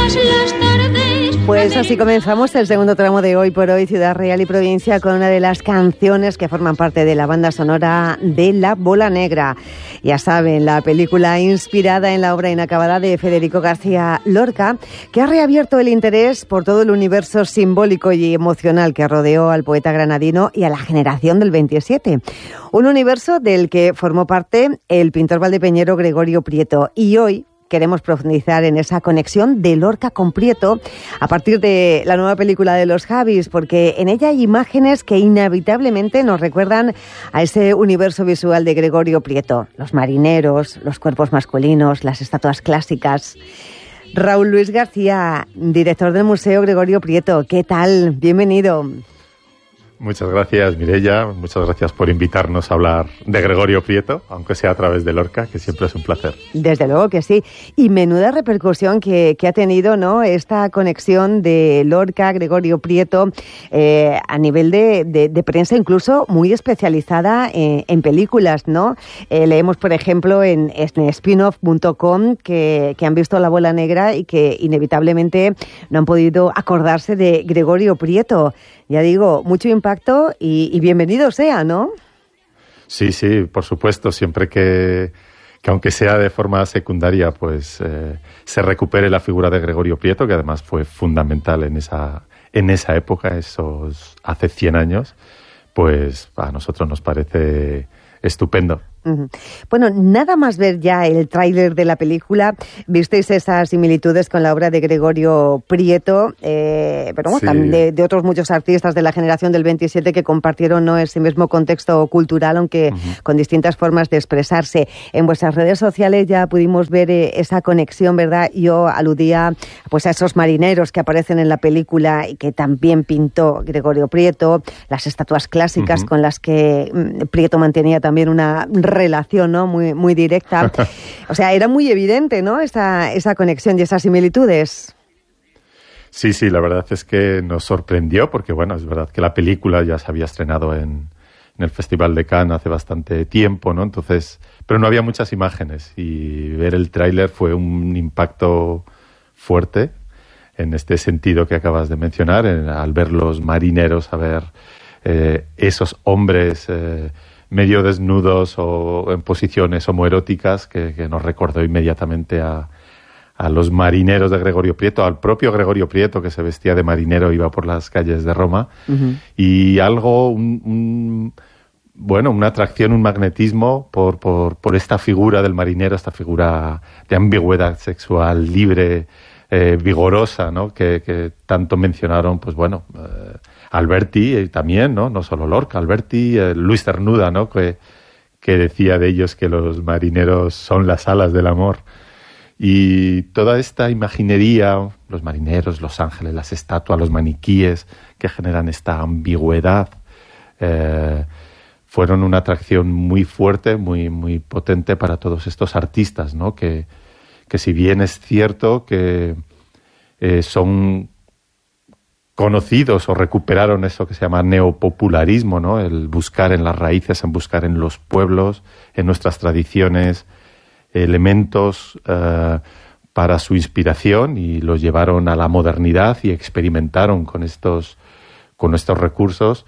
Pues así comenzamos el segundo tramo de Hoy por Hoy, Ciudad Real y Provincia, con una de las canciones que forman parte de la banda sonora de La Bola Negra. Ya saben, la película inspirada en la obra inacabada de Federico García Lorca, que ha reabierto el interés por todo el universo simbólico y emocional que rodeó al poeta granadino y a la generación del 27. Un universo del que formó parte el pintor valdepeñero Gregorio Prieto. Y hoy queremos profundizar en esa conexión de Lorca con Prieto a partir de la nueva película de los Javis, porque en ella hay imágenes que inevitablemente nos recuerdan a ese universo visual de Gregorio Prieto. Los marineros, los cuerpos masculinos, las estatuas clásicas. Raúl Luis García, director del Museo Gregorio Prieto, ¿qué tal? Bienvenido. Muchas gracias, Mireia. Muchas gracias por invitarnos a hablar de Gregorio Prieto, aunque sea a través de Lorca, que siempre es un placer. Desde luego que sí. Y menuda repercusión que ha tenido, ¿no?, esta conexión de Lorca, Gregorio Prieto, a nivel de prensa, incluso muy especializada en películas, ¿no? Leemos, por ejemplo, en spinoff.com que han visto La Bola Negra y que inevitablemente no han podido acordarse de Gregorio Prieto. Ya digo, mucho impacto y bienvenido sea, ¿no? Sí, por supuesto. Siempre que aunque sea de forma secundaria, pues se recupere la figura de Gregorio Prieto, que además fue fundamental en esa época, esos hace 100 años, pues a nosotros nos parece estupendo. Uh-huh. Bueno, nada más ver ya el tráiler de la película, visteis esas similitudes con la obra de Gregorio Prieto, pero bueno, sí, también de otros muchos artistas de la generación del 27 que compartieron, ¿no?, ese mismo contexto cultural, aunque con distintas formas de expresarse. En vuestras redes sociales ya pudimos ver esa conexión, ¿verdad? Yo aludía pues a esos marineros que aparecen en la película y que también pintó Gregorio Prieto, las estatuas clásicas con las que Prieto mantenía también una relación, ¿no?, muy directa. O sea, era muy evidente, ¿no?, esa conexión y esas similitudes. Sí, la verdad es que nos sorprendió, porque bueno, es verdad que la película ya se había estrenado en el Festival de Cannes hace bastante tiempo, ¿no? Entonces, pero no había muchas imágenes y ver el tráiler fue un impacto fuerte en este sentido que acabas de mencionar, al ver los marineros, a ver esos hombres medio desnudos o en posiciones homoeróticas que nos recordó inmediatamente a los marineros de Gregorio Prieto, al propio Gregorio Prieto, que se vestía de marinero, iba por las calles de Roma, y algo, una atracción, un magnetismo por esta figura del marinero, esta figura de ambigüedad sexual libre, vigorosa, ¿no?, que tanto mencionaron, pues bueno, Alberti también, no solo Lorca, Alberti, Luis Cernuda, ¿no?, que decía de ellos que los marineros son las alas del amor. Y toda esta imaginería, los marineros, los ángeles, las estatuas, los maniquíes que generan esta ambigüedad, fueron una atracción muy fuerte, muy potente para todos estos artistas, ¿no?, que si bien es cierto que son conocidos o recuperaron eso que se llama neopopularismo, ¿no?, el buscar en las raíces, en buscar en los pueblos, en nuestras tradiciones, elementos para su inspiración, y los llevaron a la modernidad y experimentaron con estos recursos.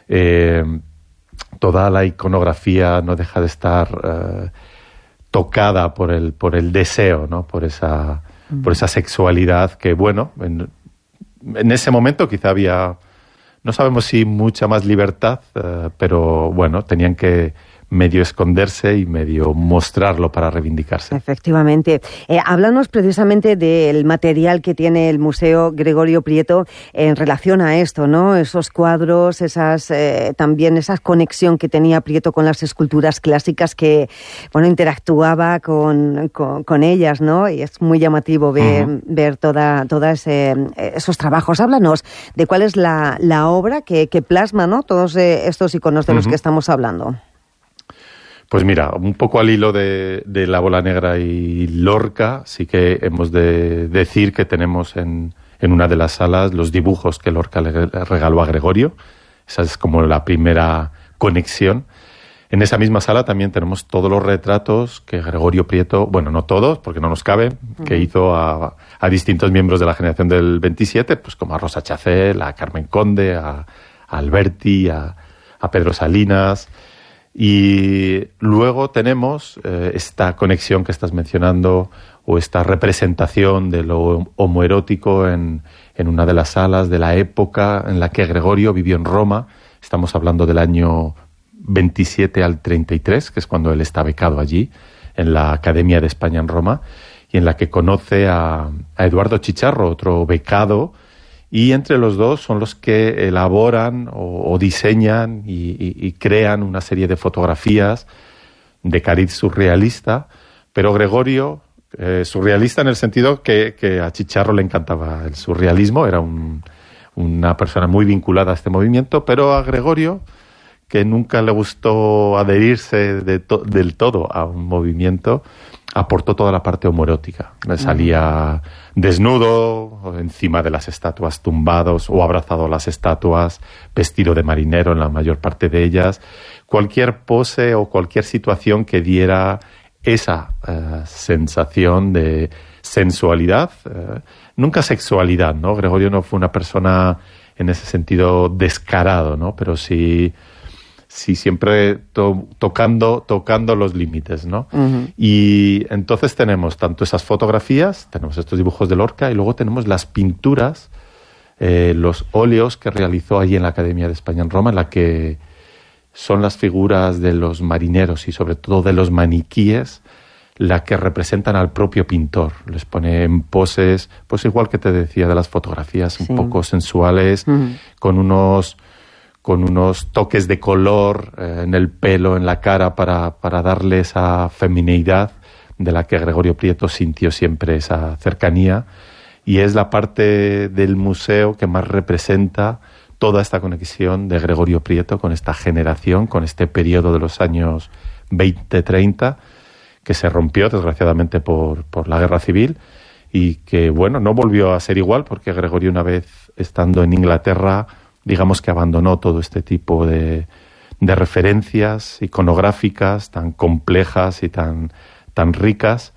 Toda la iconografía no deja de estar tocada por el deseo, ¿no?, por esa sexualidad que, bueno, en ese momento quizá había, no sabemos si mucha más libertad, pero bueno, tenían que medio esconderse y medio mostrarlo para reivindicarse. Efectivamente. Háblanos precisamente del material que tiene el Museo Gregorio Prieto en relación a esto, ¿no? Esos cuadros, también esa conexión que tenía Prieto con las esculturas clásicas que, bueno, interactuaba con ellas, ¿no? Y es muy llamativo ver todos esos trabajos. Háblanos de cuál es la obra que plasma, ¿no?, todos estos iconos de los que estamos hablando. Pues mira, un poco al hilo de La Bola Negra y Lorca, sí que hemos de decir que tenemos en una de las salas los dibujos que Lorca le regaló a Gregorio. Esa es como la primera conexión. En esa misma sala también tenemos todos los retratos que Gregorio Prieto, bueno, no todos, porque no nos caben, que hizo a distintos miembros de la generación del 27, pues como a Rosa Chacel, a Carmen Conde, a Alberti, a Pedro Salinas. Y luego tenemos esta conexión que estás mencionando, o esta representación de lo homoerótico en una de las salas de la época en la que Gregorio vivió en Roma. Estamos hablando del año 27 al 33, que es cuando él está becado allí, en la Academia de España en Roma, y en la que conoce a Eduardo Chicharro, otro becado, y entre los dos son los que elaboran o diseñan y crean una serie de fotografías de cariz surrealista, pero Gregorio, surrealista en el sentido que a Chicharro le encantaba el surrealismo, era una persona muy vinculada a este movimiento, pero a Gregorio, que nunca le gustó adherirse del todo a un movimiento, aportó toda la parte homoerótica. Salía desnudo, encima de las estatuas, tumbados o abrazado a las estatuas, vestido de marinero en la mayor parte de ellas. Cualquier pose o cualquier situación que diera esa sensación de sensualidad, nunca sexualidad, ¿no? Gregorio no fue una persona en ese sentido descarado, ¿no? Pero sí siempre tocando los límites, ¿no? Y entonces tenemos tanto esas fotografías, tenemos estos dibujos de Lorca, y luego tenemos las pinturas, los óleos que realizó allí en la Academia de España en Roma, en la que son las figuras de los marineros y sobre todo de los maniquíes la que representan al propio pintor. Les pone en poses, pues igual que te decía de las fotografías, un poco sensuales, con unos toques de color en el pelo, en la cara, para darle esa femineidad de la que Gregorio Prieto sintió siempre esa cercanía. Y es la parte del museo que más representa toda esta conexión de Gregorio Prieto con esta generación, con este periodo de los años 20-30, que se rompió desgraciadamente por la guerra civil y que, bueno, no volvió a ser igual porque Gregorio, una vez estando en Inglaterra, digamos que abandonó todo este tipo de referencias iconográficas tan complejas y tan ricas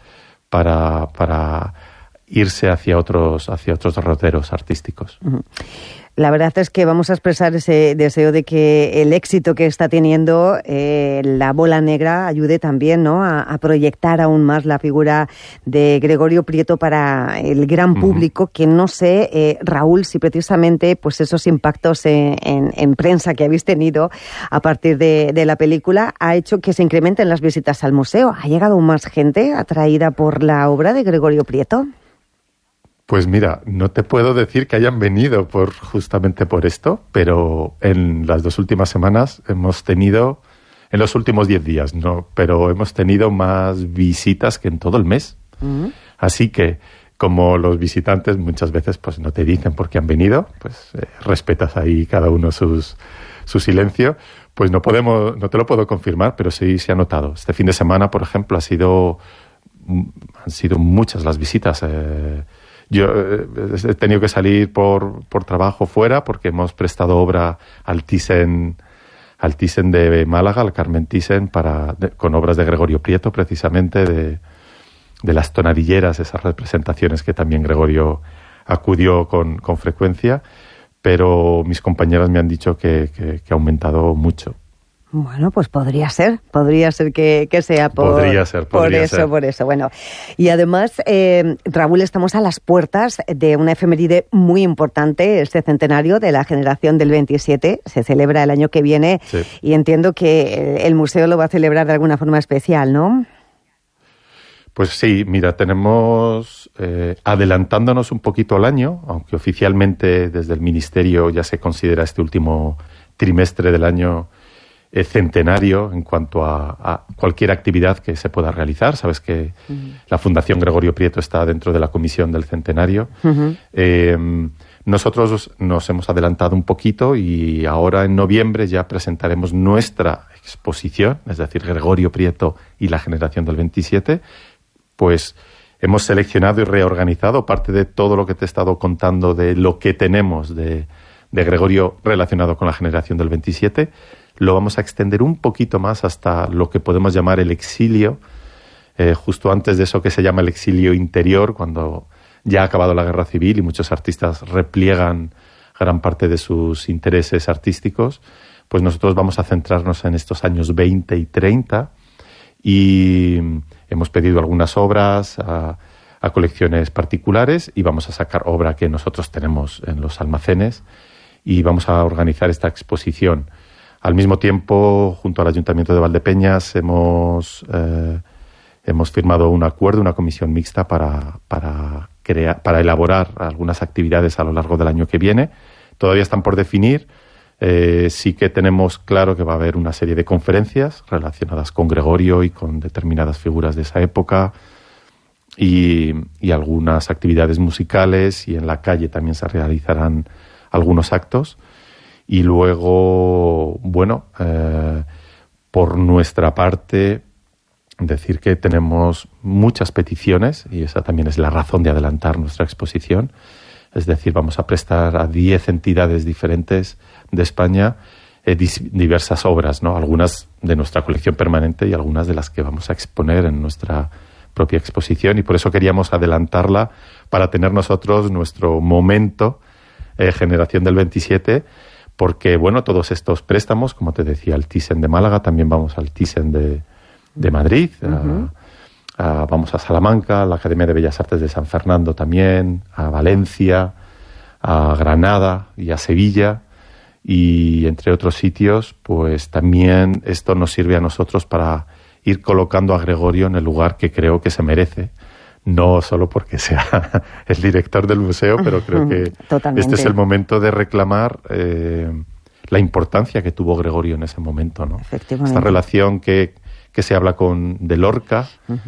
para irse hacia otros derroteros artísticos. La verdad es que vamos a expresar ese deseo de que el éxito que está teniendo la Bola Negra ayude también, ¿no?, a proyectar aún más la figura de Gregorio Prieto para el gran público, que no sé, Raúl, si precisamente pues esos impactos en prensa que habéis tenido a partir de la película ha hecho que se incrementen las visitas al museo. ¿Ha llegado más gente atraída por la obra de Gregorio Prieto? Pues mira, no te puedo decir que hayan venido justamente por esto, pero en las 2 últimas semanas hemos tenido, en los últimos 10 días, no, pero hemos tenido más visitas que en todo el mes. Así que, como los visitantes muchas veces pues no te dicen por qué han venido, pues respetas ahí cada uno su silencio, pues no te lo puedo confirmar, pero sí se ha notado. Este fin de semana, por ejemplo, han sido muchas las visitas. Yo he tenido que salir por trabajo fuera porque hemos prestado obra al Thyssen de Málaga, al Carmen Thyssen, con obras de Gregorio Prieto, precisamente, de las tonadilleras, esas representaciones que también Gregorio acudió con frecuencia, pero mis compañeras me han dicho que ha aumentado mucho. Bueno, pues podría ser que sea por eso. Bueno, y además, Raúl, estamos a las puertas de una efeméride muy importante, este centenario de la generación del 27, se celebra el año que viene, sí. Y entiendo que el museo lo va a celebrar de alguna forma especial, ¿no? Pues sí, mira, tenemos, adelantándonos un poquito al año, aunque oficialmente desde el Ministerio ya se considera este último trimestre del año centenario en cuanto a cualquier actividad que se pueda realizar. Sabes que la Fundación Gregorio Prieto está dentro de la comisión del centenario. Nosotros nos hemos adelantado un poquito y ahora en noviembre ya presentaremos nuestra exposición, es decir, Gregorio Prieto y la generación del 27. Pues hemos seleccionado y reorganizado parte de todo lo que te he estado contando de lo que tenemos de de Gregorio relacionado con la generación del 27. Lo vamos a extender un poquito más hasta lo que podemos llamar el exilio, justo antes de eso que se llama el exilio interior, cuando ya ha acabado la guerra civil y muchos artistas repliegan gran parte de sus intereses artísticos. Pues nosotros vamos a centrarnos en estos años 20 y 30 y hemos pedido algunas obras a colecciones particulares y vamos a sacar obra que nosotros tenemos en los almacenes y vamos a organizar esta exposición. Al mismo tiempo, junto al Ayuntamiento de Valdepeñas, hemos firmado un acuerdo, una comisión mixta para elaborar algunas actividades a lo largo del año que viene. Todavía están por definir. Sí que tenemos claro que va a haber una serie de conferencias relacionadas con Gregorio y con determinadas figuras de esa época y algunas actividades musicales, y en la calle también se realizarán algunos actos. Y luego, bueno, por nuestra parte, decir que tenemos muchas peticiones y esa también es la razón de adelantar nuestra exposición. Es decir, vamos a prestar a 10 entidades diferentes de España diversas obras, ¿no? Algunas de nuestra colección permanente y algunas de las que vamos a exponer en nuestra propia exposición, y por eso queríamos adelantarla para tener nosotros nuestro momento generación del 27, porque, bueno, todos estos préstamos, como te decía, al Thyssen de Málaga, también vamos al Thyssen de Madrid, vamos a Salamanca, a la Academia de Bellas Artes de San Fernando también, a Valencia, a Granada y a Sevilla, y entre otros sitios, pues también esto nos sirve a nosotros para ir colocando a Gregorio en el lugar que creo que se merece. No solo porque sea el director del museo, pero creo que este es el momento de reclamar la importancia que tuvo Gregorio en ese momento, ¿no? Esta relación que se habla de Lorca,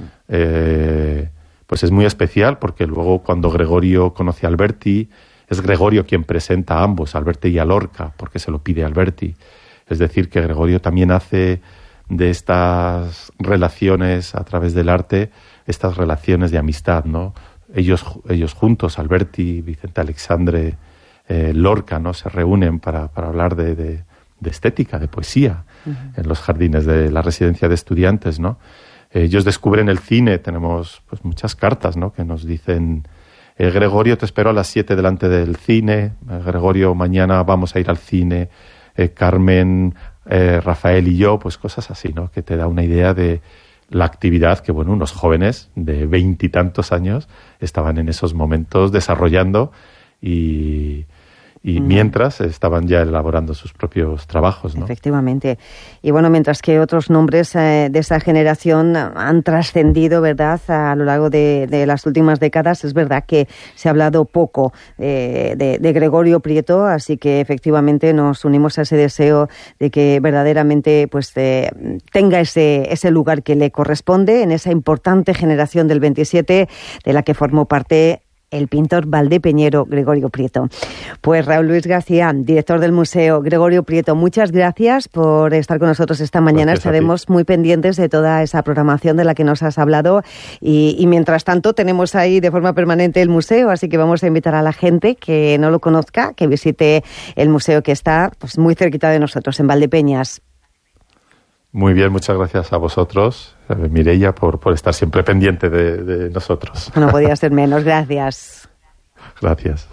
pues es muy especial, porque luego cuando Gregorio conoce a Alberti, es Gregorio quien presenta a ambos, a Alberti y a Lorca, porque se lo pide a Alberti. Es decir, que Gregorio también hace de estas relaciones a través del arte, estas relaciones de amistad, ¿no? Ellos juntos, Alberti, Vicente Alexandre, Lorca, ¿no? Se reúnen para hablar de estética, de poesía, en los jardines de la residencia de estudiantes, ¿no? Ellos descubren el cine, tenemos pues muchas cartas, ¿no? Que nos dicen, Gregorio, te espero a las 7 delante del cine, Gregorio, mañana vamos a ir al cine, Carmen, Rafael y yo, pues cosas así, ¿no? Que te da una idea de la actividad que, bueno, unos jóvenes de 20 y tantos años estaban en esos momentos desarrollando y mientras estaban ya elaborando sus propios trabajos, ¿no? Efectivamente. Y bueno, mientras que otros nombres de esa generación han trascendido, ¿verdad?, a lo largo de las últimas décadas, es verdad que se ha hablado poco de Gregorio Prieto, así que efectivamente nos unimos a ese deseo de que verdaderamente pues tenga ese lugar que le corresponde en esa importante generación del 27 de la que formó parte el pintor valdepeñero Gregorio Prieto. Pues Raúl Luis García, director del Museo Gregorio Prieto, muchas gracias por estar con nosotros esta mañana. Estaremos muy pendientes de toda esa programación de la que nos has hablado y mientras tanto tenemos ahí de forma permanente el museo, así que vamos a invitar a la gente que no lo conozca, que visite el museo que está pues muy cerquita de nosotros, en Valdepeñas. Muy bien, muchas gracias a vosotros, Mireia, por estar siempre pendiente de nosotros. No podía ser menos, gracias. Gracias.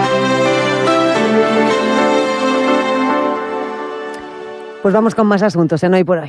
Pues vamos con más asuntos en Hoy por Hoy.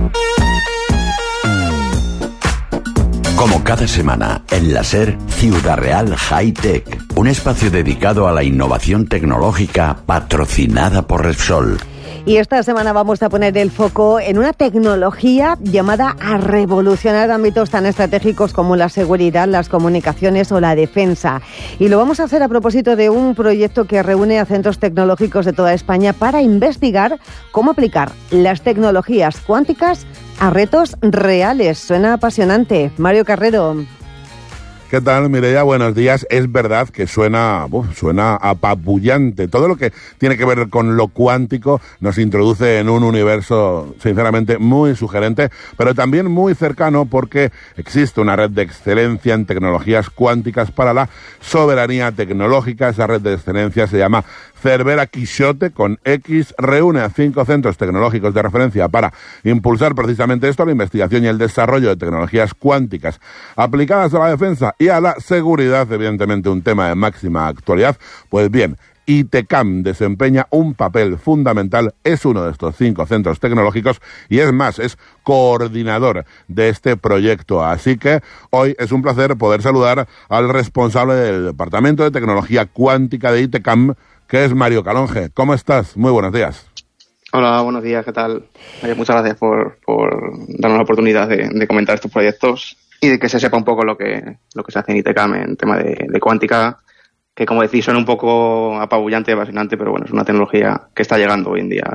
Como cada semana, en la SER, Ciudad Real High Tech, un espacio dedicado a la innovación tecnológica patrocinada por Repsol. Y esta semana vamos a poner el foco en una tecnología llamada a revolucionar ámbitos tan estratégicos como la seguridad, las comunicaciones o la defensa. Y lo vamos a hacer a propósito de un proyecto que reúne a centros tecnológicos de toda España para investigar cómo aplicar las tecnologías cuánticas a retos reales. Suena apasionante. Mario Carrero. ¿Qué tal, Mireia? Buenos días. Es verdad que suena apabullante. Todo lo que tiene que ver con lo cuántico nos introduce en un universo, sinceramente, muy sugerente, pero también muy cercano porque existe una red de excelencia en tecnologías cuánticas para la soberanía tecnológica. Esa red de excelencia se llama Cervera Quixote, con X, reúne a 5 centros tecnológicos de referencia para impulsar precisamente esto, la investigación y el desarrollo de tecnologías cuánticas aplicadas a la defensa y a la seguridad, evidentemente un tema de máxima actualidad. Pues bien, ITCAM desempeña un papel fundamental, es uno de estos 5 centros tecnológicos y es más, es coordinador de este proyecto. Así que hoy es un placer poder saludar al responsable del Departamento de Tecnología Cuántica de ITCAM, que es Mario Calonge. ¿Cómo estás? Muy buenos días. Hola, buenos días, ¿qué tal? Muchas gracias por darnos la oportunidad de comentar estos proyectos y de que se sepa un poco lo que se hace en ITCAM en tema de cuántica, que como decís suena un poco apabullante, fascinante, pero bueno, es una tecnología que está llegando hoy en día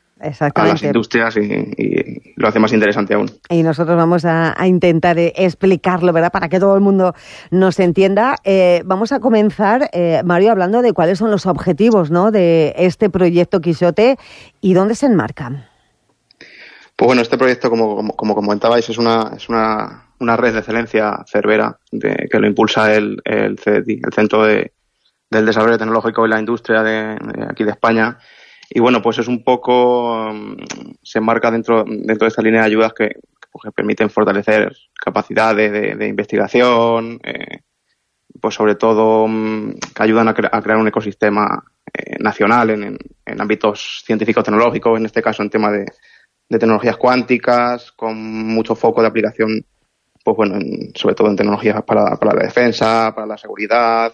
a las industrias y lo hace más interesante aún. Y nosotros vamos a intentar explicarlo, ¿verdad?, para que todo el mundo nos entienda. Vamos a comenzar, Mario, hablando de cuáles son los objetivos, ¿no?, de este proyecto Quixote y dónde se enmarca. Pues bueno, este proyecto, como comentabais, es una red de excelencia Cervera que lo impulsa el CDTI, el Centro del Desarrollo Tecnológico y la Industria de aquí de España. Y bueno, pues es un poco, se enmarca dentro de esta línea de ayudas que permiten fortalecer capacidades de investigación, pues sobre todo que ayudan a crear un ecosistema nacional en ámbitos científicos tecnológicos, en este caso en tema de tecnologías cuánticas, con mucho foco de aplicación, pues bueno, sobre todo en tecnologías para la defensa, para la seguridad.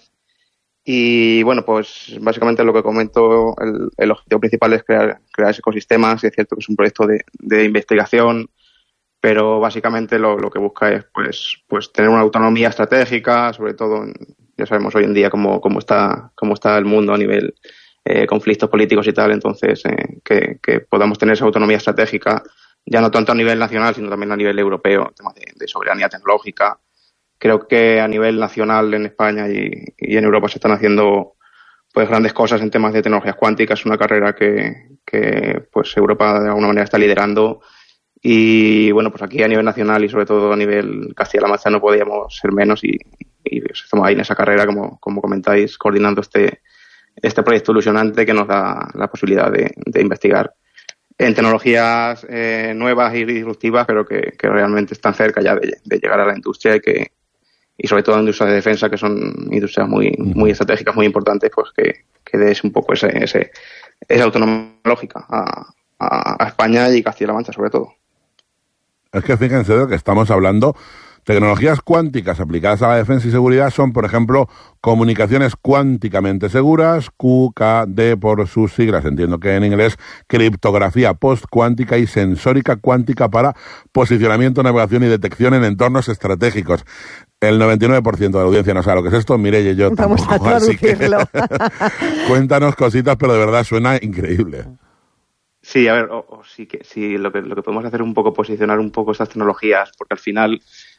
Y bueno, pues básicamente lo que comento, el objetivo principal es crear ese ecosistema. Sí, es cierto que es un proyecto de investigación, pero básicamente lo que busca es pues tener una autonomía estratégica, sobre todo, ya sabemos hoy en día cómo está el mundo a nivel conflictos políticos y tal, entonces que podamos tener esa autonomía estratégica, ya no tanto a nivel nacional, sino también a nivel europeo, temas de soberanía tecnológica. Creo que a nivel nacional en España y en Europa se están haciendo pues grandes cosas en temas de tecnologías cuánticas. Es una carrera que pues Europa de alguna manera está liderando y bueno, pues aquí a nivel nacional y sobre todo a nivel Castilla-La Mancha no podíamos ser menos y estamos ahí en esa carrera, como comentáis, coordinando este proyecto ilusionante que nos da la posibilidad de investigar en tecnologías nuevas y disruptivas, pero que realmente están cerca ya de llegar a la industria y sobre todo en industrias de defensa, que son industrias muy estratégicas, muy importantes, pues que des un poco esa autonomía tecnológica a España y Castilla-La Mancha sobre todo. Es que fíjense de que estamos hablando. Tecnologías cuánticas aplicadas a la defensa y seguridad son, por ejemplo, comunicaciones cuánticamente seguras, QKD por sus siglas, entiendo que en inglés, criptografía postcuántica y sensórica cuántica para posicionamiento, navegación y detección en entornos estratégicos. El 99% de la audiencia no sabe lo que es esto, Mireia y yo vamos tampoco, a traducirlo. Así que cuéntanos cositas, pero de verdad suena increíble. Sí, a ver, sí, lo que podemos hacer es un poco posicionar un poco estas tecnologías, porque al final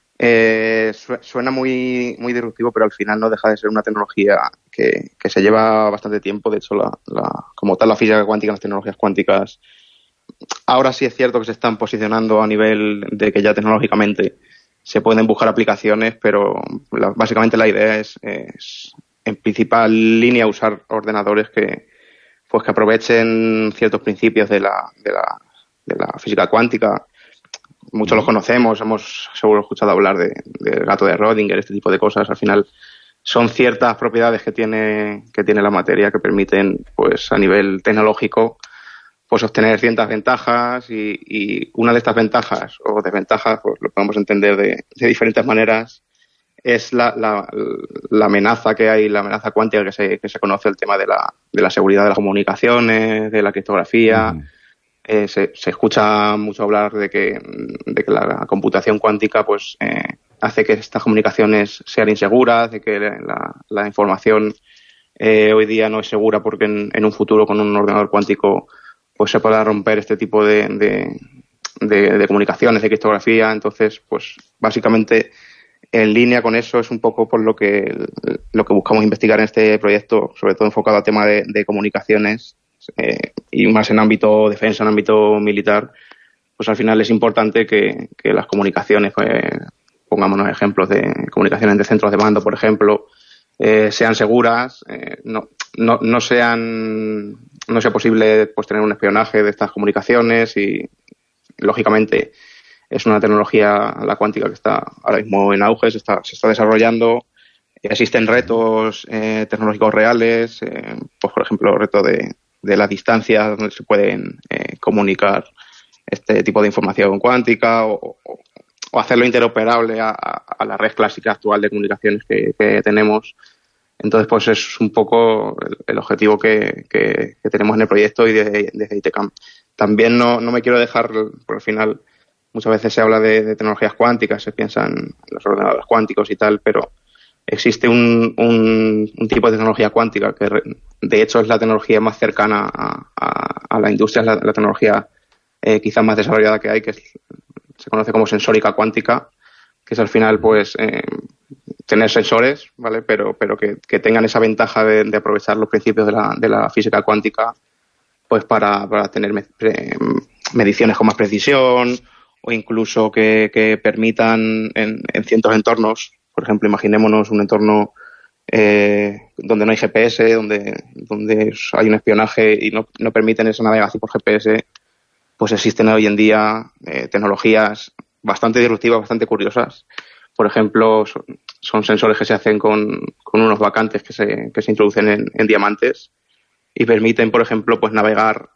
suena muy disruptivo, pero al final no deja de ser una tecnología que se lleva bastante tiempo. De hecho, como tal, la física cuántica, las tecnologías cuánticas, ahora sí es cierto que se están posicionando a nivel de que ya tecnológicamente se pueden buscar aplicaciones, pero básicamente la idea es en principal línea usar ordenadores que aprovechen ciertos principios de la física cuántica. Muchos los conocemos, hemos seguro escuchado hablar del gato de Rödinger, este tipo de cosas. Al final son ciertas propiedades que tiene la materia que permiten, pues a nivel tecnológico, pues obtener ciertas ventajas y una de estas ventajas o desventajas, pues lo podemos entender de diferentes maneras, es la amenaza que hay, la amenaza cuántica que se conoce, el tema de la seguridad de las comunicaciones, de la criptografía. Se escucha mucho hablar de que la computación cuántica pues hace que estas comunicaciones sean inseguras, de que la información hoy día no es segura porque en un futuro con un ordenador cuántico pues se pueda romper este tipo de comunicaciones, de criptografía. Entonces, pues básicamente en línea con eso es un poco por lo que buscamos investigar en este proyecto, sobre todo enfocado al tema de comunicaciones, y más en ámbito defensa, en ámbito militar. Pues al final es importante que las comunicaciones, pongámonos ejemplos de comunicaciones de centros de mando, por ejemplo, sean seguras, no sea posible pues tener un espionaje de estas comunicaciones, y lógicamente es una tecnología, la cuántica, que está ahora mismo en auge, se está desarrollando. Existen retos tecnológicos reales, pues por ejemplo el reto de las distancias donde se pueden comunicar este tipo de información cuántica, o hacerlo interoperable a la red clásica actual de comunicaciones que tenemos. Entonces, pues es un poco el objetivo que tenemos en el proyecto y desde ITCAM. También no me quiero dejar, por el final, muchas veces se habla de tecnologías cuánticas, se piensa en los ordenadores cuánticos y tal, pero existe un tipo de tecnología cuántica que, de hecho, es la tecnología más cercana a la industria, es la tecnología quizás más desarrollada que hay, que se conoce como sensórica cuántica, que es al final, pues, tener sensores, ¿vale? Pero que tengan esa ventaja de aprovechar los principios de la física cuántica, pues para tener mediciones con más precisión, o incluso que permitan en ciertos entornos, por ejemplo, imaginémonos un entorno donde no hay GPS, donde hay un espionaje y no permiten esa navegación por GPS, pues existen hoy en día tecnologías bastante disruptivas, bastante curiosas. Por ejemplo, son sensores que se hacen con unos vacantes que se introducen en diamantes y permiten, por ejemplo, pues navegar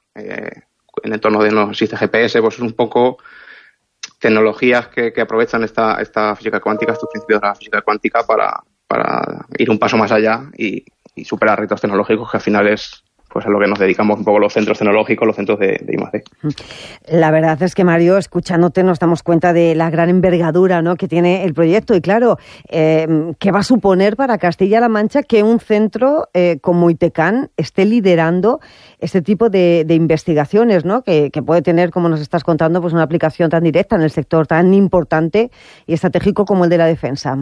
en entornos donde no existe GPS. Pues es un poco tecnologías que aprovechan esta física cuántica, estos principios de la física cuántica para ir un paso más allá y superar retos tecnológicos, que al final es pues a lo que nos dedicamos un poco los centros tecnológicos, los centros de I+D. La verdad es que, Mario, escuchándote nos damos cuenta de la gran envergadura, ¿no?, que tiene el proyecto, y claro, ¿qué va a suponer para Castilla-La Mancha que un centro como ITCAM esté liderando este tipo de investigaciones, ¿no?, que puede tener, como nos estás contando, pues una aplicación tan directa en el sector tan importante y estratégico como el de la defensa?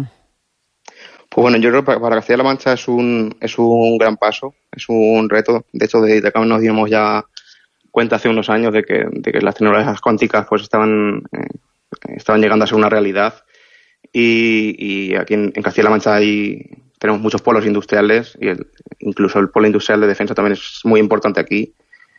Pues bueno, yo creo que para Castilla-La Mancha es un gran paso, es un reto. De hecho, de ITCAM nos dimos ya cuenta hace unos años de que las tecnologías cuánticas pues estaban llegando a ser una realidad, y aquí en Castilla-La Mancha tenemos muchos polos industriales, y incluso el polo industrial de defensa también es muy importante aquí.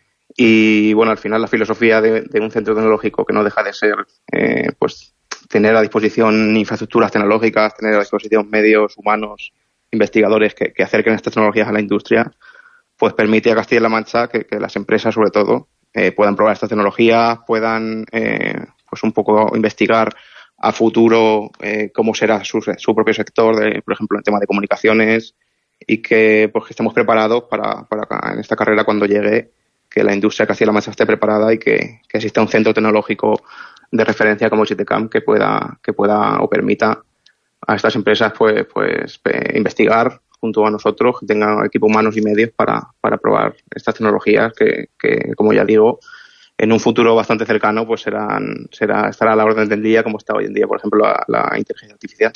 Y bueno, al final la filosofía de un centro tecnológico que no deja de ser pues tener a disposición infraestructuras tecnológicas, tener a disposición medios humanos, investigadores que acerquen estas tecnologías a la industria, pues permite a Castilla-La Mancha que las empresas, sobre todo, puedan probar estas tecnologías, puedan pues un poco investigar a futuro cómo será su propio sector, por ejemplo, en tema de comunicaciones, y que pues que estemos preparados para en esta carrera, cuando llegue, que la industria de Castilla-La Mancha esté preparada y que exista un centro tecnológico de referencia como ITCAM que pueda o permita a estas empresas pues investigar junto a nosotros, que tengan equipo humanos y medios para probar estas tecnologías que, como ya digo, en un futuro bastante cercano pues estará a la orden del día, como está hoy en día, por ejemplo, la inteligencia artificial.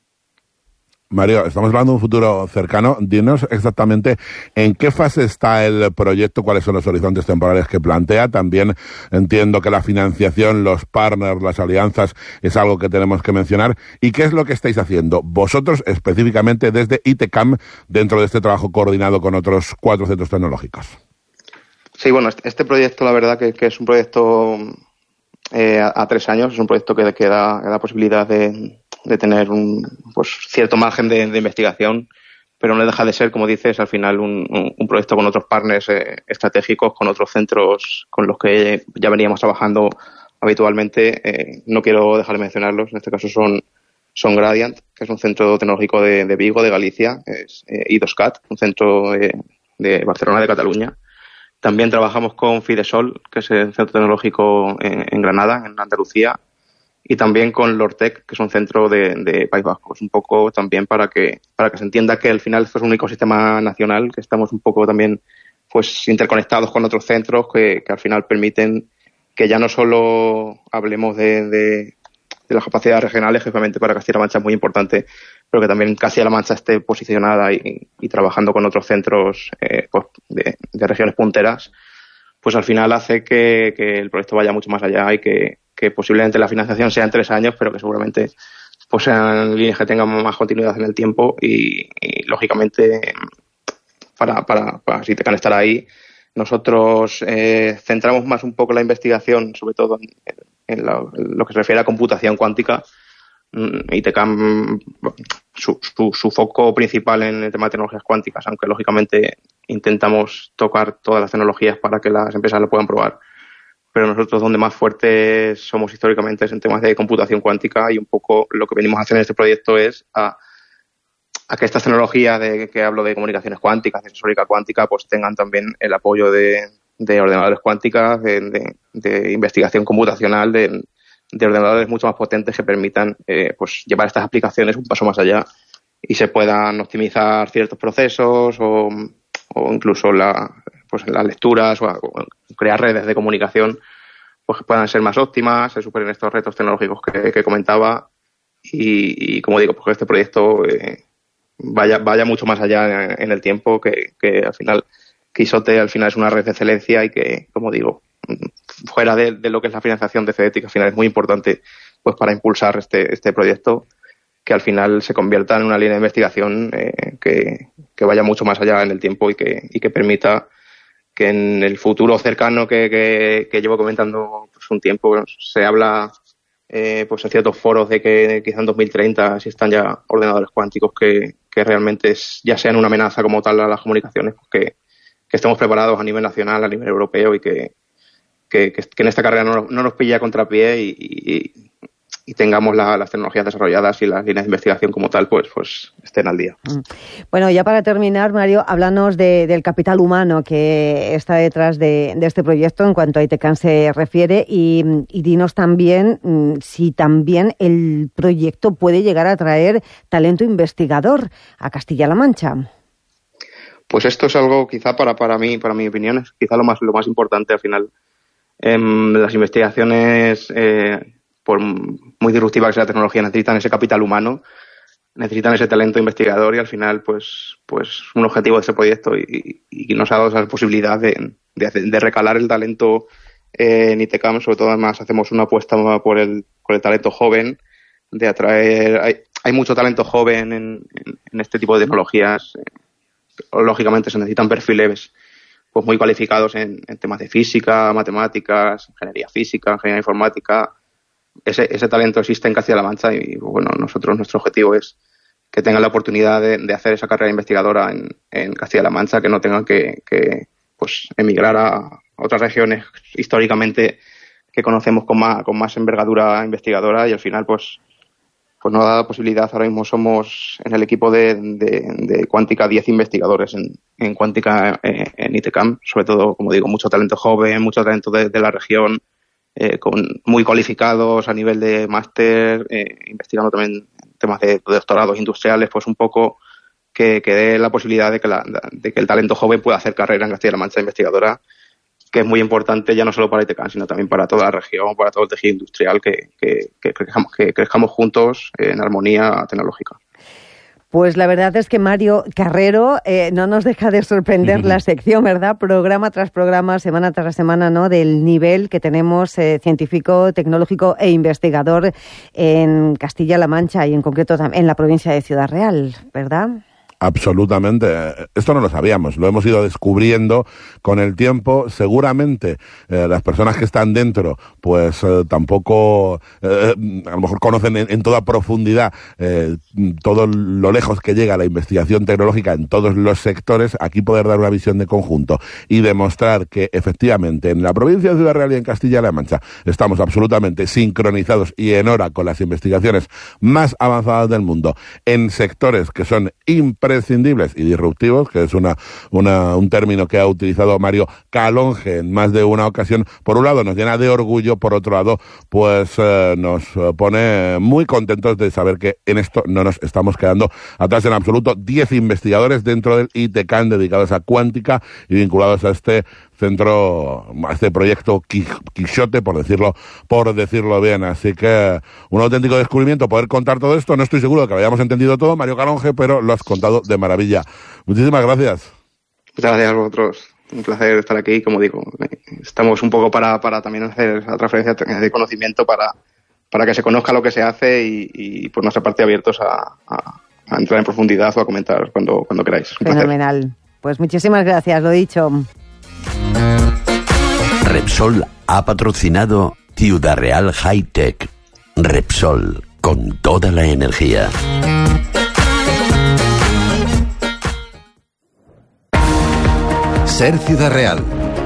Mario, estamos hablando de un futuro cercano. Dinos exactamente en qué fase está el proyecto, cuáles son los horizontes temporales que plantea. También entiendo que la financiación, los partners, las alianzas es algo que tenemos que mencionar. ¿Y qué es lo que estáis haciendo vosotros específicamente desde ITCAM dentro de este trabajo coordinado con otros 4 centros tecnológicos? Sí, bueno, este proyecto, la verdad que es un proyecto a 3 años, es un proyecto que da la posibilidad de tener un cierto margen de investigación, pero no deja de ser, como dices, al final un proyecto con otros partners estratégicos, con otros centros con los que ya veníamos trabajando habitualmente. No quiero dejar de mencionarlos, en este caso son Gradiant, que es un centro tecnológico de Vigo, de Galicia, es I2CAT, un centro de Barcelona, de Cataluña. También trabajamos con Fidesol, que es el centro tecnológico en Granada, en Andalucía, y también con Lortec, que es un centro de País Vasco. Es un poco también para que se entienda que al final esto es un ecosistema nacional, que estamos un poco también pues interconectados con otros centros que al final permiten que ya no solo hablemos de las capacidades regionales, que obviamente para Castilla-La Mancha es muy importante, pero que también Castilla-La Mancha esté posicionada y trabajando con otros centros pues de regiones punteras, pues al final hace que el proyecto vaya mucho más allá y que posiblemente la financiación sea en 3 años, pero que seguramente pues sean líneas que tengan más continuidad en el tiempo y lógicamente para ITCAN estar ahí, nosotros centramos más un poco la investigación, sobre todo en lo que se refiere a computación cuántica. ITCAN, su foco principal en el tema de tecnologías cuánticas, aunque lógicamente intentamos tocar todas las tecnologías para que las empresas lo puedan probar. Pero nosotros donde más fuertes somos históricamente es en temas de computación cuántica, y un poco lo que venimos a hacer en este proyecto es a que estas tecnologías que hablo de comunicaciones cuánticas, de sensórica cuántica, pues tengan también el apoyo de ordenadores cuánticas, de investigación computacional, de ordenadores mucho más potentes que permitan pues llevar estas aplicaciones un paso más allá y se puedan optimizar ciertos procesos o incluso las lecturas o crear redes de comunicación pues que puedan ser más óptimas, se superen estos retos tecnológicos que comentaba y como digo, pues este proyecto vaya mucho más allá en el tiempo, que al final Quisote al final es una red de excelencia y que, como digo, fuera de lo que es la financiación de CDT, que al final es muy importante pues para impulsar este proyecto, que al final se convierta en una línea de investigación que vaya mucho más allá en el tiempo y que permita que en el futuro cercano que llevo comentando pues un tiempo, se habla pues en ciertos foros de que quizá en 2030 existan ya ordenadores cuánticos que realmente ya sean una amenaza como tal a las comunicaciones, pues que estemos preparados a nivel nacional, a nivel europeo y que en esta carrera no nos pille a contrapié y tengamos las tecnologías desarrolladas y las líneas de investigación como tal pues estén al día. Bueno, ya para terminar, Mario, háblanos del capital humano que está detrás de este proyecto en cuanto a ITCAN se refiere y dinos también si también el proyecto puede llegar a atraer talento investigador a Castilla-La Mancha. Pues esto es algo quizá para mi opinión, es quizá lo más importante al final. Las investigaciones, por muy disruptiva que sea la tecnología, necesitan ese capital humano, necesitan ese talento investigador y al final pues un objetivo de ese proyecto y nos ha dado esa posibilidad de recalar el talento en ITCAM. Sobre todo además hacemos una apuesta por el talento joven, de atraer, hay mucho talento joven en este tipo de tecnologías. Lógicamente se necesitan perfiles pues muy cualificados en temas de física, matemáticas, ingeniería física, ingeniería informática. Ese talento existe en Castilla-La Mancha y bueno, nuestro objetivo es que tengan la oportunidad de hacer esa carrera investigadora en Castilla-La Mancha, que no tengan que pues emigrar a otras regiones históricamente que conocemos con más envergadura investigadora, y al final pues nos da la posibilidad. Ahora mismo somos en el equipo de Cuántica 10 investigadores en Cuántica en ITCAM, sobre todo, como digo, mucho talento joven, mucho talento de la región, muy cualificados a nivel de máster, investigando también temas de doctorados industriales, pues un poco que dé la posibilidad de que el talento joven pueda hacer carrera en Castilla-La Mancha investigadora, que es muy importante ya no solo para ITCAM, sino también para toda la región, para todo el tejido industrial, que crezcamos juntos en armonía tecnológica. Pues la verdad es que Mario Carrero no nos deja de sorprender la sección, ¿verdad? Programa tras programa, semana tras semana, ¿no? Del nivel que tenemos científico, tecnológico e investigador en Castilla-La Mancha y en concreto en la provincia de Ciudad Real, ¿verdad? Absolutamente. Esto no lo sabíamos, lo hemos ido descubriendo con el tiempo. Seguramente las personas que están dentro pues tampoco a lo mejor conocen en toda profundidad todo lo lejos que llega la investigación tecnológica en todos los sectores. Aquí poder dar una visión de conjunto y demostrar que efectivamente en la provincia de Ciudad Real y en Castilla-La Mancha estamos absolutamente sincronizados y en hora con las investigaciones más avanzadas del mundo en sectores que son imprescindibles y disruptivos, que es un término que ha utilizado Mario Calonge en más de una ocasión. Por un lado nos llena de orgullo, por otro lado pues nos pone muy contentos de saber que en esto no nos estamos quedando atrás en absoluto. 10 investigadores dentro del ITCAN dedicados a cuántica y vinculados a este centro, este proyecto Quixote, por decirlo bien. Así que un auténtico descubrimiento poder contar todo esto. No estoy seguro de que lo hayamos entendido todo, Mario Calonge, pero lo has contado de maravilla. Muchísimas gracias. Muchas gracias a vosotros. Un placer estar aquí. Como digo, estamos un poco para también hacer esa transferencia de conocimiento para que se conozca lo que se hace y por nuestra parte abiertos a entrar en profundidad o a comentar cuando queráis. Fenomenal. Pues muchísimas gracias, lo dicho. Repsol ha patrocinado Ciudad Real High Tech. Repsol, con toda la energía. Ser Ciudad Real.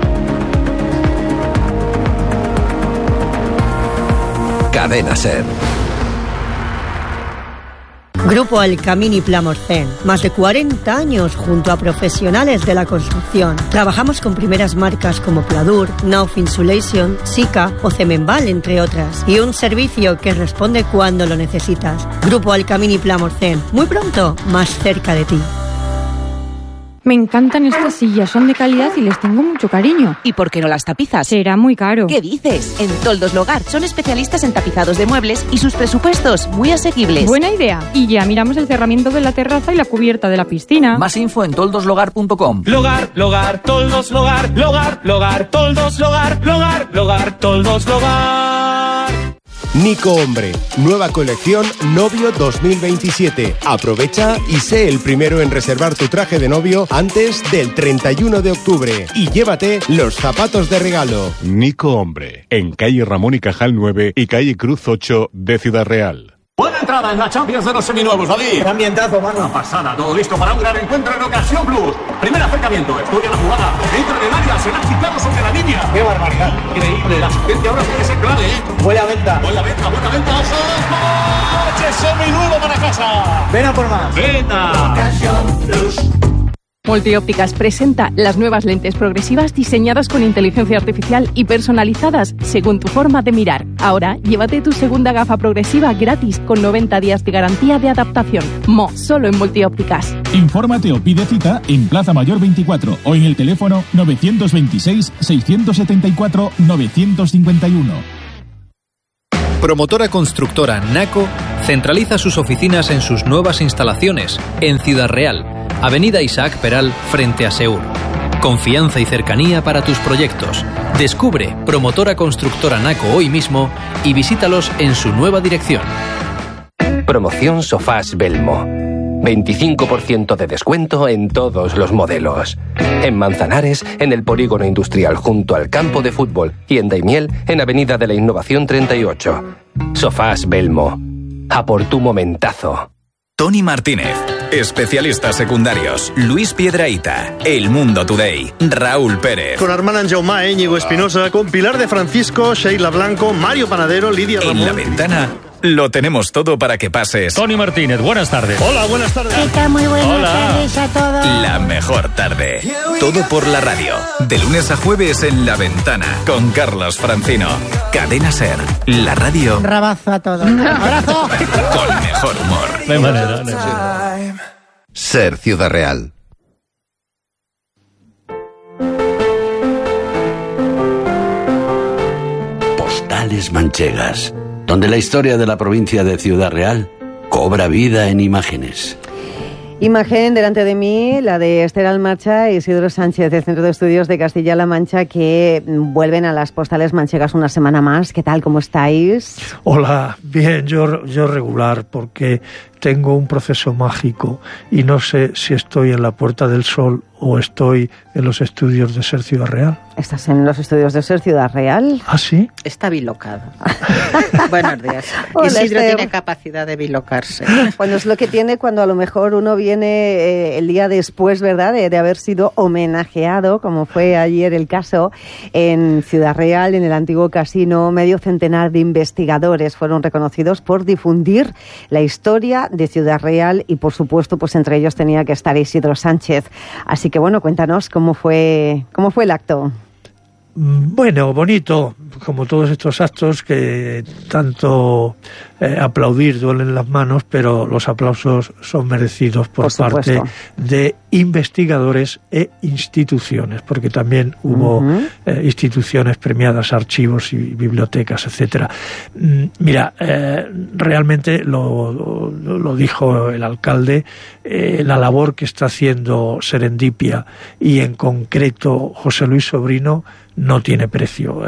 Cadena Ser. Grupo Alcamini Plamorcén. Más de 40 años junto a profesionales de la construcción. Trabajamos con primeras marcas como Pladur, Nauf Insulation, Sika o Cemenval, entre otras. Y un servicio que responde cuando lo necesitas. Grupo Alcamini Plamorcén. Muy pronto, más cerca de ti. Me encantan estas sillas, son de calidad y les tengo mucho cariño. ¿Y por qué no las tapizas? Será muy caro. ¿Qué dices? En Toldos Logar son especialistas en tapizados de muebles y sus presupuestos muy asequibles. Buena idea. Y ya miramos el cerramiento de la terraza y la cubierta de la piscina. Más info en toldoslogar.com. Logar, Toldos Logar, Toldos Logar, Toldos Logar. Nico Hombre, nueva colección Novio 2027. Aprovecha y sé el primero en reservar tu traje de novio antes del 31 de octubre. Y llévate los zapatos de regalo. Nico Hombre, en calle Ramón y Cajal 9 y calle Cruz 8 de Ciudad Real. Buena entrada en la Champions de los seminuevos, David. ¡Qué ambientazo, mano! Una pasada, todo listo para un gran encuentro en Ocasión Plus. Primer acercamiento, estudia la jugada. Dentro del área, se la ha quitado sobre la línea. ¡Qué barbaridad! Increíble, la asistencia ahora puede ser clave, ¿eh? Buena venta. Buena venta, ¡ojo! ¡Coche seminuevo para casa! ¡Ven a por más! ¡Venta! Ocasión Plus. Multiópticas presenta las nuevas lentes progresivas diseñadas con inteligencia artificial y personalizadas según tu forma de mirar. Ahora, llévate tu segunda gafa progresiva gratis con 90 días de garantía de adaptación. Solo en Multiópticas. Infórmate o pide cita en Plaza Mayor 24 o en el teléfono 926-674-951. Promotora constructora Naco centraliza sus oficinas en sus nuevas instalaciones en Ciudad Real, Avenida Isaac Peral, frente a Seur. Confianza y cercanía para tus proyectos. Descubre Promotora Constructora Naco hoy mismo y visítalos en su nueva dirección. Promoción Sofás Belmo. 25% de descuento en todos los modelos. En Manzanares, en el Polígono Industrial junto al campo de fútbol, y en Daimiel, en Avenida de la Innovación 38. Sofás Belmo. A por tu momentazo. Tony Martínez, especialistas secundarios, Luis Piedrahita, El Mundo Today, Raúl Pérez. Con Armand Jaumá, Íñigo Espinosa, con Pilar de Francisco, Sheila Blanco, Mario Panadero, Lidia Ramón. En La Ventana lo tenemos todo para que pases. Tony Martínez, buenas tardes. Hola, buenas tardes. ¿Qué tal? Muy buenas tardes a todos. La mejor tarde. Todo por la radio. De lunes a jueves en La Ventana, con Carlos Francino. Cadena Ser, la radio. Rabazo a todos. ¡Abrazo! Con mejor humor. De manera. Ser Ciudad Real. Postales manchegas, donde la historia de la provincia de Ciudad Real cobra vida en imágenes. Imagen delante de mí, la de Esther Almarcha y Isidro Sánchez, del Centro de Estudios de Castilla-La Mancha, que vuelven a las postales manchegas una semana más. ¿Qué tal? ¿Cómo estáis? Hola, bien, yo regular, porque tengo un proceso mágico y no sé si estoy en la Puerta del Sol o estoy en los estudios de Ser Ciudad Real. ¿Estás en los estudios de Ser Ciudad Real? ¿Ah, sí? Está bilocado. Buenos días. Hola, Isidro Esther. tiene capacidad de bilocarse. Bueno, es lo que tiene cuando a lo mejor uno viene el día después, ¿verdad?, de haber sido homenajeado, como fue ayer el caso, en Ciudad Real, en el antiguo casino. Medio centenar de investigadores fueron reconocidos por difundir la historia de Ciudad Real y, por supuesto, pues entre ellos tenía que estar Isidro Sánchez. Así que, bueno, cuéntanos cómo fue el acto. Bueno, bonito, como todos estos actos que tanto aplaudir duelen las manos, pero los aplausos son merecidos por parte de investigadores e instituciones, porque también hubo instituciones premiadas, archivos y bibliotecas, etcétera. Mira, realmente lo dijo el alcalde, la labor que está haciendo Serendipia y en concreto José Luis Sobrino no tiene precio.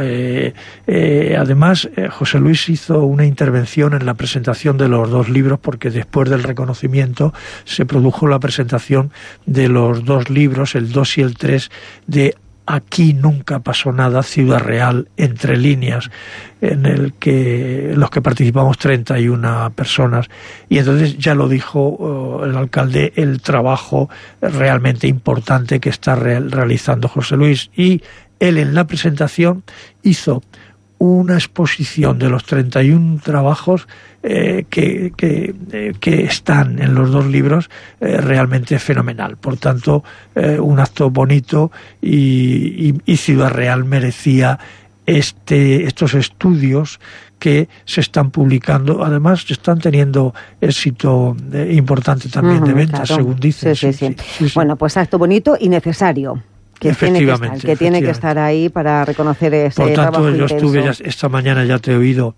Además, José Luis hizo una intervención en la presentación de los 2 libros, porque después del reconocimiento se produjo la presentación de los 2 libros, el 2 y el 3, de Aquí nunca pasó nada, Ciudad Real, entre líneas, en los que participamos 31 personas. Y entonces ya lo dijo el alcalde, el trabajo realmente importante que está realizando José Luis. Y él en la presentación hizo una exposición de los 31 trabajos que están en los 2 libros, realmente fenomenal. Por tanto, un acto bonito, y Ciudad Real merecía estos estudios que se están publicando. Además, están teniendo éxito importante también de ventas, claro, según dicen. Sí. Bueno, pues acto bonito y necesario. Que tiene que estar ahí para reconocer ese trabajo. Por tanto, yo estuve esta mañana, ya te he oído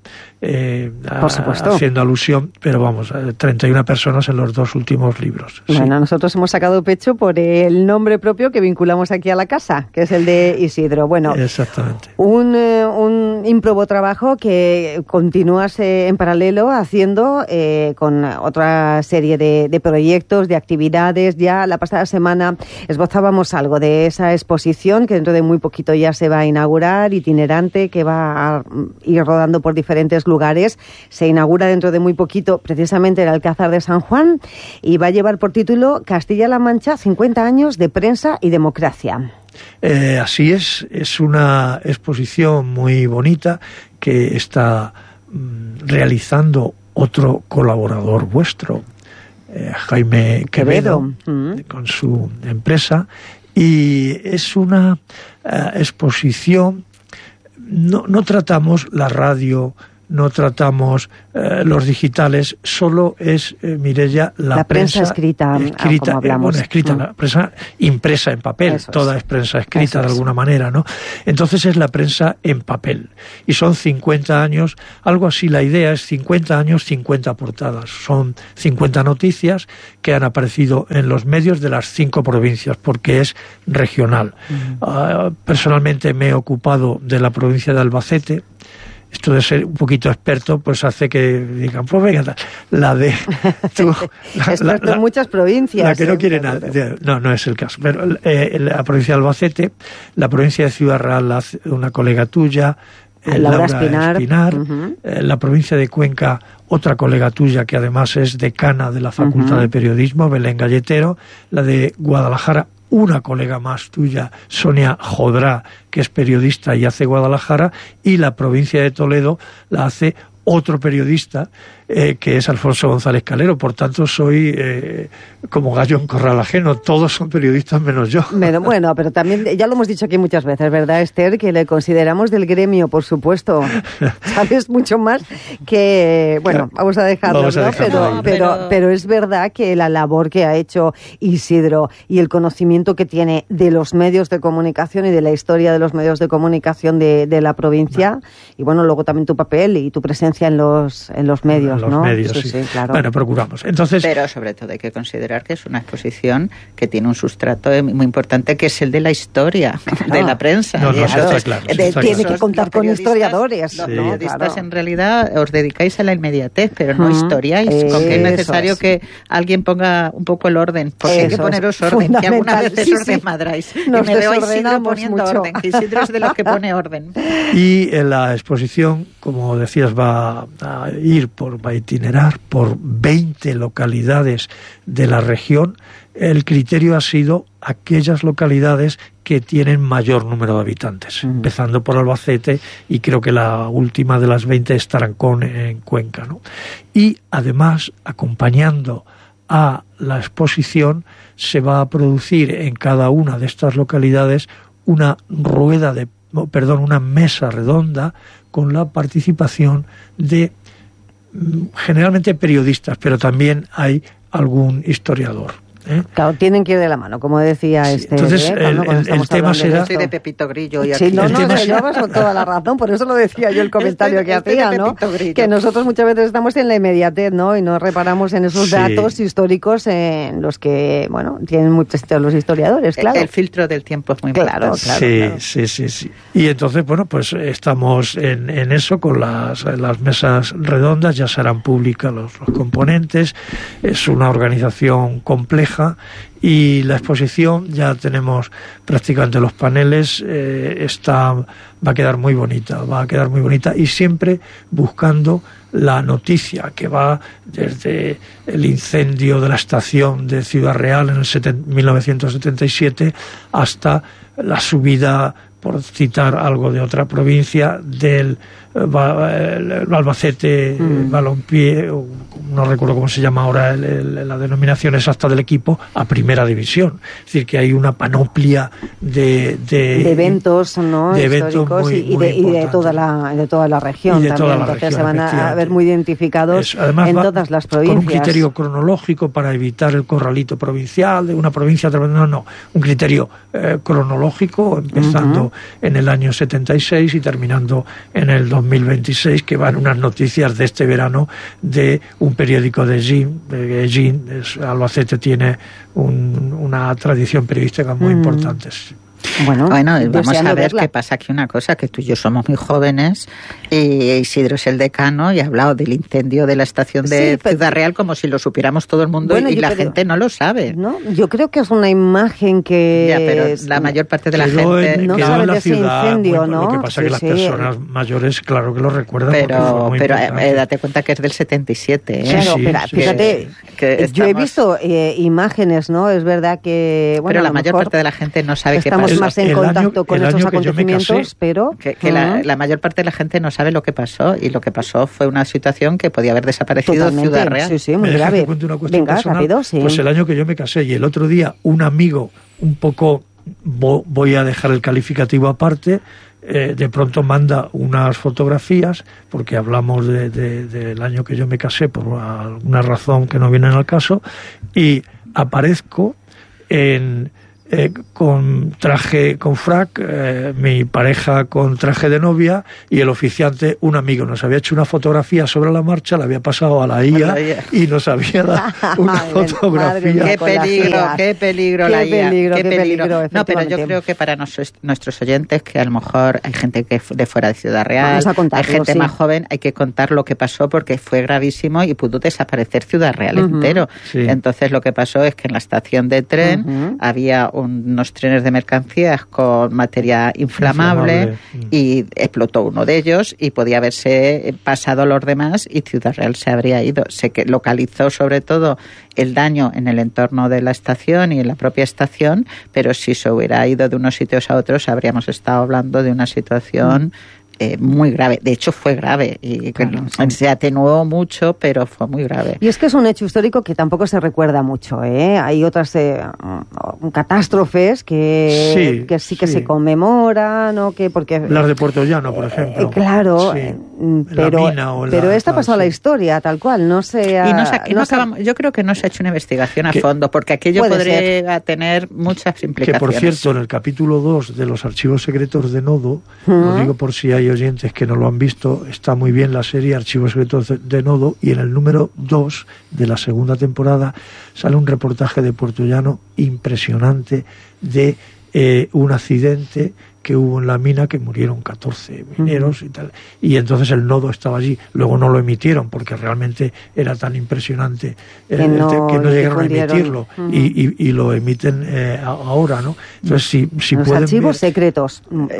haciendo alusión, pero vamos, 31 personas en los 2 últimos libros. Bueno, nosotros hemos sacado pecho por el nombre propio que vinculamos aquí a la casa, que es el de Isidro. Bueno, exactamente. Un ímprobo trabajo que continúas en paralelo haciendo con otra serie de proyectos, de actividades. Ya la pasada semana esbozábamos algo de esa exposición que dentro de muy poquito ya se va a inaugurar, itinerante, que va a ir rodando por diferentes lugares. Se inaugura dentro de muy poquito precisamente el Alcázar de San Juan y va a llevar por título Castilla-La Mancha, 50 años de prensa y democracia. Así es una exposición muy bonita que está realizando otro colaborador vuestro, Jaime Quevedo, con su empresa. Y es una exposición, no tratamos la radio, no tratamos los digitales, solo es, Mireia, la prensa escrita, como hablamos. La prensa impresa en papel, toda es prensa escrita de alguna manera, ¿no? Entonces es la prensa en papel. Y son 50 años, algo así, la idea es 50 años, 50 portadas. Son 50 noticias que han aparecido en los medios de las 5 provincias, porque es regional. Personalmente me he ocupado de la provincia de Albacete. Esto de ser un poquito experto, pues hace que digan, pues venga, la de... experto en muchas provincias. La que no quiere nada. No es el caso. Pero la provincia de Albacete, la provincia de Ciudad Real, una colega tuya, Laura Espinar. La provincia de Cuenca, otra colega tuya que además es decana de la Facultad de Periodismo, Belén Galletero. La de Guadalajara, una colega más tuya, Sonia Jodrá, que es periodista y hace Guadalajara, y la provincia de Toledo la hace otro periodista, que es Alfonso González Calero. Por tanto, soy como gallo en corral ajeno. Todos son periodistas menos yo. Bueno, pero también, ya lo hemos dicho aquí muchas veces, ¿verdad, Esther? Que le consideramos del gremio, por supuesto. Sabes mucho más que... Bueno, vamos a dejarlo, ¿no? Pero es verdad que la labor que ha hecho Isidro y el conocimiento que tiene de los medios de comunicación y de la historia de los medios de comunicación de la provincia, y bueno, luego también tu papel y tu presencia en los medios, ¿no? Medios, sí, claro. Bueno, procuramos. Entonces, pero sobre todo hay que considerar que es una exposición que tiene un sustrato muy importante, que es el de la historia, de la prensa. Está claro. Tiene que contar con historiadores. Los periodistas en realidad os dedicáis a la inmediatez, pero no historiáis, con que es necesario que alguien ponga un poco el orden, porque hay que poneros orden, que algunas veces os desmadráis. Y me veo a Isidro poniendo orden, que Isidro es de los que pone orden. Y en la exposición, como decías, va a itinerar por 20 localidades de la región. El criterio ha sido aquellas localidades que tienen mayor número de habitantes, empezando por Albacete, y creo que la última de las 20 es Tarancón, en Cuenca, ¿no? Y además, acompañando a la exposición, se va a producir en cada una de estas localidades una mesa redonda con la participación de generalmente periodistas, pero también hay algún historiador. Claro, tienen que ir de la mano, como decía Entonces, el tema será... Yo soy de Pepito Grillo. Y sí, llevas con toda la razón, por eso lo decía yo el comentario que hacía, ¿no? Que nosotros muchas veces estamos en la inmediatez, ¿no? Y no reparamos en esos datos históricos en los que, bueno, tienen muchos los historiadores, claro. El filtro del tiempo es muy importante. Claro. Sí. Y entonces, bueno, pues estamos en eso con las mesas redondas, ya serán públicas los componentes. Es una organización compleja y la exposición, ya tenemos prácticamente los paneles, va a quedar muy bonita y siempre buscando la noticia que va desde el incendio de la estación de Ciudad Real en 1977 hasta la subida, por citar algo de otra provincia, del Albacete Balompié, no recuerdo cómo se llama ahora la denominación exacta del equipo, a Primera División. Es decir, que hay una panoplia de eventos, ¿no? De eventos históricos y de toda la región también. Entonces se van a ver muy identificados en todas las provincias. Con un criterio cronológico para evitar el corralito provincial de una provincia a otra. No, un criterio cronológico, empezando en el año 76 y terminando en el 2026, que van unas noticias de este verano de un periódico de Egin. Albacete tiene una tradición periodística muy importante. Bueno, vamos a ver qué pasa aquí una cosa, que tú y yo somos muy jóvenes y Isidro es el decano y ha hablado del incendio de la estación de Ciudad Real como si lo supiéramos todo el mundo y la gente no lo sabe. ¿No? Yo creo que es una imagen que... Ya, pero la mayor parte de la gente no sabe de ese incendio, ¿no? Lo que pasa es que las personas mayores, claro que lo recuerdan. Pero date cuenta que es del 77. Claro, pero fíjate, yo he visto imágenes, ¿no? Es verdad que... Bueno, pero la mayor parte de la gente no sabe qué pasa. Más en contacto con esos acontecimientos, pero... Que la mayor parte de la gente no sabe lo que pasó, y lo que pasó fue una situación que podía haber desaparecido en Ciudad Real. Sí, muy grave. Venga, rápido, sí. Pues el año que yo me casé y el otro día un amigo, un poco, voy a dejar el calificativo aparte, de pronto manda unas fotografías, porque hablamos del año que yo me casé por alguna razón que no viene al caso, y aparezco con traje, con frac, mi pareja con traje de novia y el oficiante, un amigo. Nos había hecho una fotografía sobre la marcha, la había pasado a la IA y nos había dado una fotografía. Qué peligro la IA. Qué peligro. No, pero yo creo que para nuestros oyentes, que a lo mejor hay gente que de fuera de Ciudad Real, hay gente más joven, hay que contar lo que pasó porque fue gravísimo y pudo desaparecer Ciudad Real entero. Sí. Entonces lo que pasó es que en la estación de tren había unos trenes de mercancías con materia inflamable y explotó uno de ellos y podía haberse pasado a los demás y Ciudad Real se habría ido. Se localizó sobre todo el daño en el entorno de la estación y en la propia estación, pero si se hubiera ido de unos sitios a otros habríamos estado hablando de una situación muy grave. De hecho fue grave y se atenuó mucho, pero fue muy grave. Y es que es un hecho histórico que tampoco se recuerda mucho, Hay otras catástrofes que sí que se conmemoran, ¿no? Porque las de Puerto Llano, por ejemplo. Claro, pero esta pasó a la historia tal cual, no se yo creo que no se ha hecho una investigación a fondo, porque aquello podría tener muchas implicaciones. Que por cierto, en el capítulo 2 de los archivos secretos de Nodo, lo digo por si hay oyentes que no lo han visto, está muy bien la serie Archivos Secretos de Nodo, y en el número 2 de la segunda temporada sale un reportaje de Puerto Llano impresionante de un accidente que hubo en la mina, que murieron 14 mineros y tal, y entonces el Nodo estaba allí. Luego no lo emitieron porque realmente era tan impresionante que no llegaron a emitirlo, y lo emiten ahora, ¿no? Entonces si los pueden archivos secretos.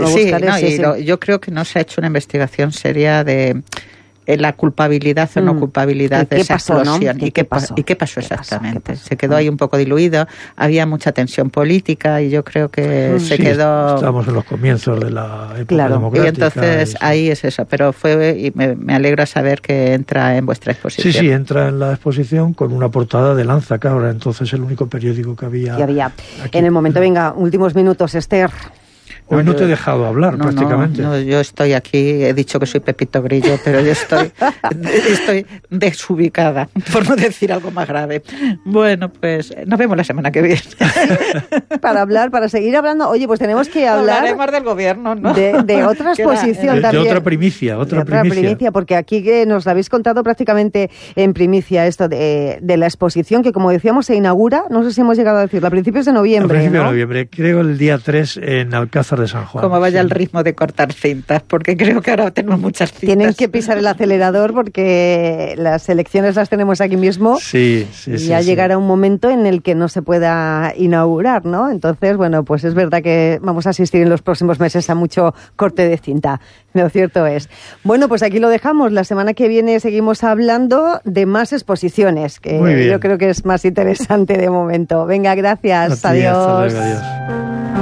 Yo creo que no se ha hecho una investigación seria de la culpabilidad o no culpabilidad de esa explosión, ¿no? ¿Y qué pasó exactamente? Se quedó ahí un poco diluido, había mucha tensión política y yo creo que se quedó... Estamos en los comienzos de la época democrática. Y entonces ahí es eso, pero y me alegra saber que entra en vuestra exposición. Sí, entra en la exposición con una portada de Lanza, que ahora entonces el único periódico que había. Aquí. En el momento, venga, últimos minutos, Esther. Hoy no te he dejado hablar, prácticamente. No, yo estoy aquí, he dicho que soy Pepito Grillo, pero yo estoy desubicada, por no decir algo más grave. Bueno, pues nos vemos la semana que viene. Para seguir hablando, oye, pues tenemos que hablar... Hablaremos del gobierno, ¿no? De otra exposición también. De otra primicia, porque aquí que nos la habéis contado prácticamente en primicia, esto de la exposición, que como decíamos se inaugura, no sé si hemos llegado a decirlo, a principios de noviembre, A principios ¿no? de noviembre, creo el día 3 en Alcázar de San Juan. Como vaya el ritmo de cortar cintas, porque creo que ahora tenemos muchas cintas. Tienen que pisar el acelerador porque las elecciones las tenemos aquí mismo. Sí. Y ya llegará un momento en el que no se pueda inaugurar, ¿no? Entonces, bueno, pues es verdad que vamos a asistir en los próximos meses a mucho corte de cinta. Lo cierto es. Bueno, pues aquí lo dejamos. La semana que viene seguimos hablando de más exposiciones, que yo creo que es más interesante de momento. Venga, gracias. Adiós. Hasta luego, adiós.